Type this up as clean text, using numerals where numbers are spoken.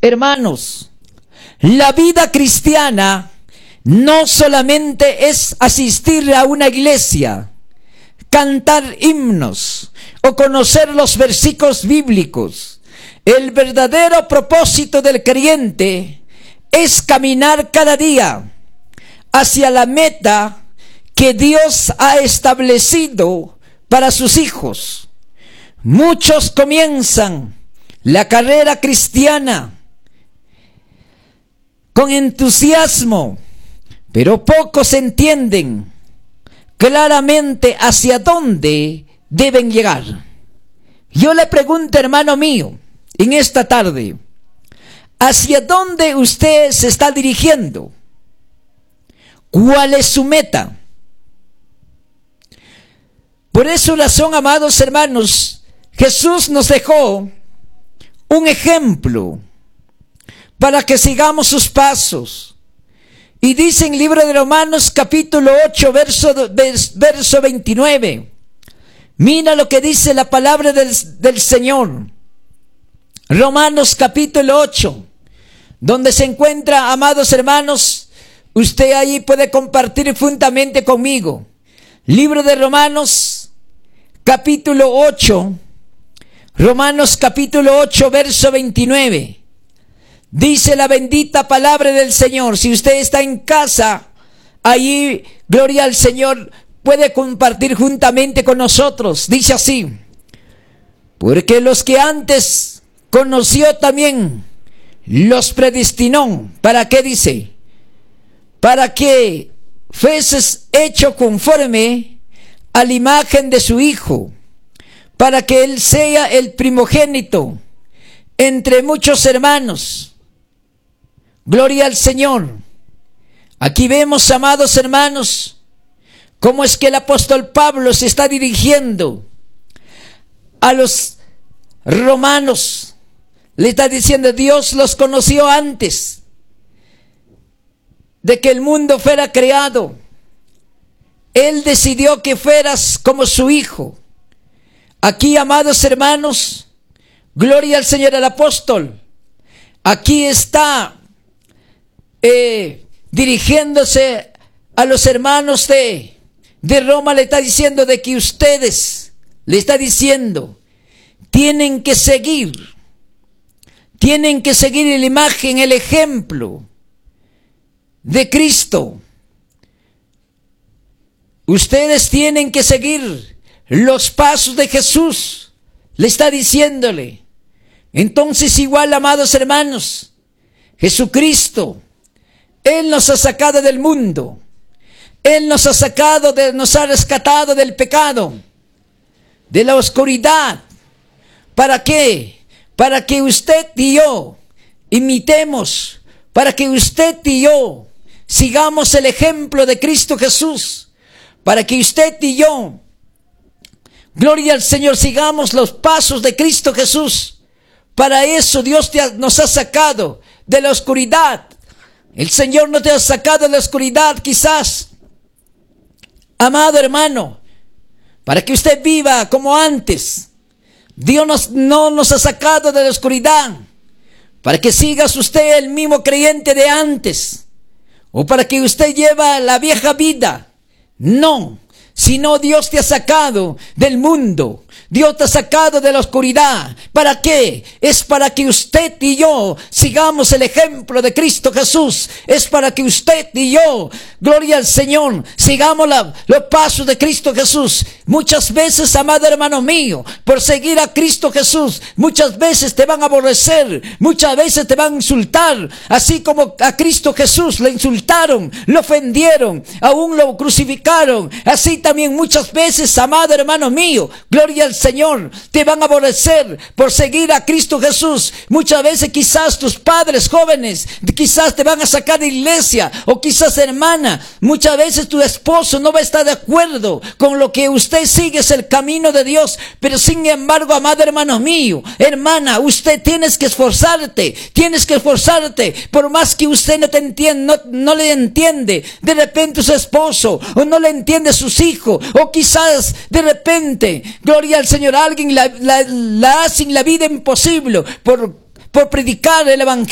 Hermanos, la vida cristiana no solamente es asistir a una iglesia, cantar himnos o conocer los versículos bíblicos. El verdadero propósito del creyente es caminar cada día hacia la meta que Dios ha establecido para sus hijos. Muchos comienzan la carrera cristiana con entusiasmo, pero pocos entienden claramente hacia dónde deben llegar. Yo le pregunto, hermano mío, en esta tarde, ¿hacia dónde usted se está dirigiendo? ¿Cuál es su meta? Por esa razón, amados hermanos, Jesús nos dejó un ejemplo para que sigamos sus pasos. Y dice en el libro de Romanos capítulo 8, verso 29. Mira lo que dice la palabra del Señor. Romanos capítulo 8, donde se encuentra, amados hermanos, usted ahí puede compartir juntamente conmigo. Libro de Romanos capítulo 8, Romanos capítulo 8, verso 29. Dice la bendita palabra del Señor. Si usted está en casa, allí, gloria al Señor, puede compartir juntamente con nosotros. Dice así: porque los que antes conoció también los predestinó. ¿Para qué dice? Para que fueses hecho conforme a la imagen de su Hijo, para que Él sea el primogénito entre muchos hermanos. Gloria al Señor. Aquí vemos, amados hermanos, cómo es que el apóstol Pablo se está dirigiendo a los romanos. Le está diciendo: Dios los conoció antes de que el mundo fuera creado. Él decidió que fueras como su Hijo. Aquí, amados hermanos, gloria al Señor. El apóstol aquí está dirigiéndose a los hermanos de Roma. Le está diciendo de que ustedes, le está diciendo, tienen que seguir la imagen, el ejemplo de Cristo. Ustedes tienen que seguir los pasos de Jesús, le está diciéndole. Entonces, igual, amados hermanos, Jesucristo, Él nos ha sacado del mundo. Él nos ha rescatado del pecado, de la oscuridad. ¿Para qué? Para que usted y yo imitemos, para que usted y yo sigamos el ejemplo de Cristo Jesús, para que usted y yo, gloria al Señor, sigamos los pasos de Cristo Jesús. Para eso Dios nos ha sacado de la oscuridad. El Señor no te ha sacado de la oscuridad, quizás, amado hermano, para que usted viva como antes. Dios no nos ha sacado de la oscuridad para que sigas usted el mismo creyente de antes, o para que usted lleve la vieja vida. No, sino Dios te ha sacado del mundo. Dios te ha sacado de la oscuridad. ¿Para qué? Es para que usted y yo sigamos el ejemplo de Cristo Jesús. Es para que usted y yo, gloria al Señor, sigamos los pasos de Cristo Jesús. Muchas veces, amado hermano mío, por seguir a Cristo Jesús, muchas veces te van a aborrecer, muchas veces te van a insultar, así como a Cristo Jesús le insultaron, lo ofendieron, aún lo crucificaron. Así también muchas veces, amado hermano mío, gloria al Señor, te van a aborrecer por seguir a Cristo Jesús. Muchas veces quizás tus padres jóvenes, quizás te van a sacar de iglesia, o quizás hermana, muchas veces tu esposo no va a estar de acuerdo con lo que usted sigue, es el camino de Dios. Pero sin embargo, amado hermano mío, hermana, usted tienes que esforzarte, por más que usted no te entiende, no le entiende de repente su esposo, o no le entiende sus hijos, o quizás de repente, gloria al Señor, alguien la hacen la vida imposible por predicar el evangelio.